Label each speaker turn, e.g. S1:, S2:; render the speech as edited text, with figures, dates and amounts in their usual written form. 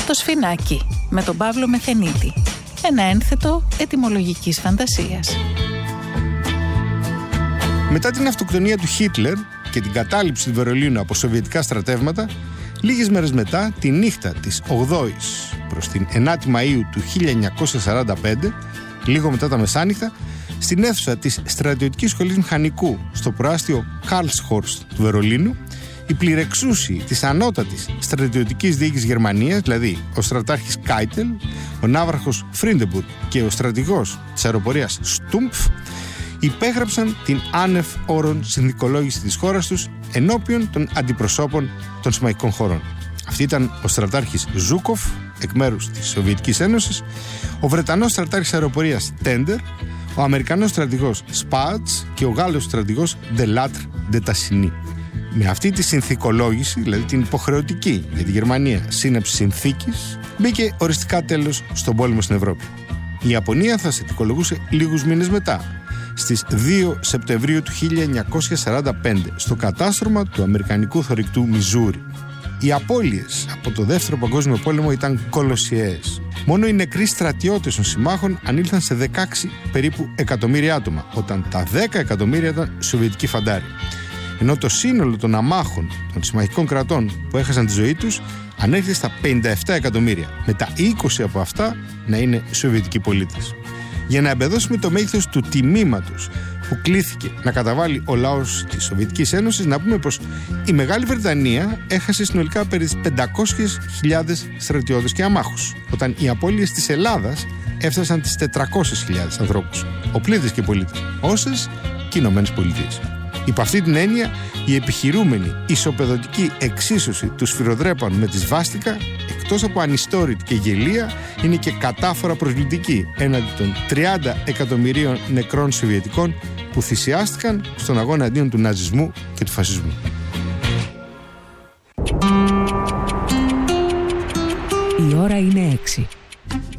S1: Το Σφινάκι με τον Παύλο Μεθενίτη. Ένα ένθετο ετυμολογικής φαντασίας.
S2: Μετά την αυτοκτονία του Χίτλερ και την κατάληψη του Βερολίνου από σοβιετικά στρατεύματα, λίγες μέρες μετά, τη νύχτα της 8ης προς την 9η Μαΐου του 1945, λίγο μετά τα μεσάνυχτα, στην αίθουσα της Στρατιωτικής Σχολής Μηχανικού στο προάστιο Karlshorst του Βερολίνου, οι πληρεξούσιοι της ανώτατης στρατιωτικής διοίκησης Γερμανίας, δηλαδή ο στρατάρχης Κάιτελ, ο ναύαρχος Φρίντεμπουργκ και ο στρατηγός της αεροπορίας Στούμπφ, υπέγραψαν την άνευ όρων συνθηκολόγηση της χώρας τους ενώπιον των αντιπροσώπων των συμμαχικών χωρών. Αυτοί ήταν ο στρατάρχης Ζούκοφ, εκ μέρους της Σοβιετικής Ένωσης, ο Βρετανός στρατάρχης αεροπορίας Τέντερ, ο Αμερικανός στρατηγός Σπάτς και ο Γάλλος στρατηγός Ντελάτρ Ντετασινί. Με αυτή τη συνθηκολόγηση, δηλαδή την υποχρεωτική για τη Γερμανία σύναψη συνθήκης, μπήκε οριστικά τέλος στον πόλεμο στην Ευρώπη. Η Ιαπωνία θα συνθηκολογούσε λίγους μήνες μετά, στις 2 Σεπτεμβρίου του 1945, στο κατάστρωμα του Αμερικανικού θωρηκτού Μιζούρι. Οι απώλειες από το Δεύτερο Παγκόσμιο Πόλεμο ήταν κολοσιαίες. Μόνο οι νεκροί στρατιώτες των συμμάχων ανήλθαν σε 16 περίπου εκατομμύρια άτομα, όταν τα 10 εκατομμύρια ήταν σοβιετικοί φαντάροι. Ενώ το σύνολο των αμάχων των συμμαχικών κρατών που έχασαν τη ζωή τους ανέρχεται στα 57 εκατομμύρια, με τα 20 από αυτά να είναι σοβιετικοί πολίτες. Για να εμπεδώσουμε το μέγεθος του τιμήματος που κλήθηκε να καταβάλει ο λαός της Σοβιετικής Ένωσης, να πούμε πως η Μεγάλη Βρετανία έχασε συνολικά περί 500.000 στρατιώτες και αμάχους, όταν οι απώλειες της Ελλάδας έφτασαν τις 400.000 ανθρώπους, οπλίτες και πολίτες, όσες και οι Ηνωμένες Πολιτείες. Υπό αυτή την έννοια, η επιχειρούμενη ισοπεδωτική εξίσωση του σφυροδρέπανου με τη σβάστηκα, εκτός από ανιστόρητη και γελία, είναι και κατάφορα προσβλητική έναντι των 30 εκατομμυρίων νεκρών Σοβιετικών που θυσιάστηκαν στον αγώνα αντίον του ναζισμού και του φασισμού.
S3: Η ώρα είναι 6.